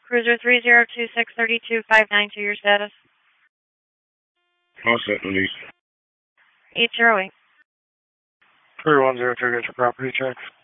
Cruiser 30263259 to your status. All set, release. 808. 3102, get your property check.